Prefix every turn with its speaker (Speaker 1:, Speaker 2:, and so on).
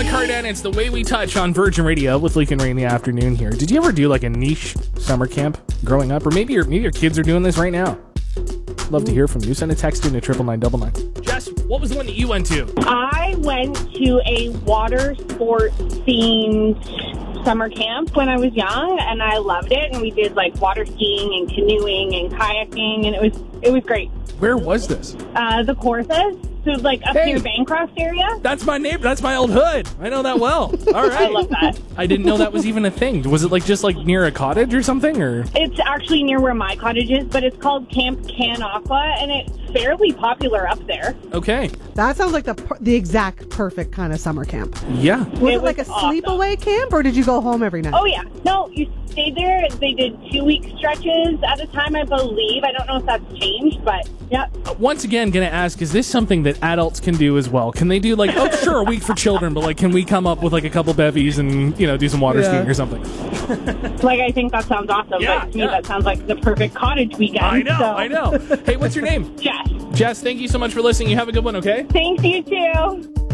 Speaker 1: Carden. It's The Way We Touch on Virgin Radio with Leak and Ray in the afternoon here. Did you ever do like a niche summer camp growing up? Or maybe your kids are doing this right now. Love to hear from you. Send a text in to 99999. Jess, what was the one that you went to?
Speaker 2: I went to a water sports themed summer camp when I was young, and I loved it. And we did like water skiing and canoeing and kayaking, and it was great.
Speaker 1: Where was this?
Speaker 2: The Corsas. So it was like up near Bancroft area.
Speaker 1: That's my neighbor. That's my old hood. I know that well. All right.
Speaker 2: I love that.
Speaker 1: I didn't know that was even a thing. Was it just near a cottage or something? Or
Speaker 2: it's actually near where my cottage is, but it's called Camp Canaqua, and it's fairly popular up there.
Speaker 1: Okay.
Speaker 3: That sounds like the exact perfect kind of summer camp.
Speaker 1: Yeah.
Speaker 3: Was it like a sleepaway camp, or did you go home every night?
Speaker 2: Oh, yeah. No, you stayed there. They did 2-week stretches at a time, I believe. I don't know if that's changed, but yeah.
Speaker 1: Once again, going to ask, is this something that adults can do as well? Can they do a week for children, but can we come up with a couple bevies and, do some water skiing or something?
Speaker 2: I think that sounds awesome.
Speaker 1: Yeah,
Speaker 2: but to me, that sounds like the perfect cottage weekend.
Speaker 1: I know. Hey, what's your name?
Speaker 2: Jess.
Speaker 1: Jess, thank you so much for listening. You have a good one, okay?
Speaker 2: Thanks, you too.